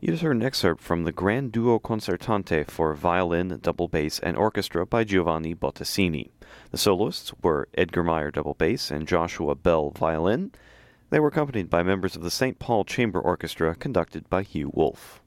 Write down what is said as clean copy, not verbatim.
You just heard an excerpt from the Grand Duo Concertante for violin, double bass, and orchestra by Giovanni Bottesini. The soloists were Edgar Meyer double bass and Joshua Bell violin. They were accompanied by members of the St. Paul Chamber Orchestra conducted by Hugh Wolf.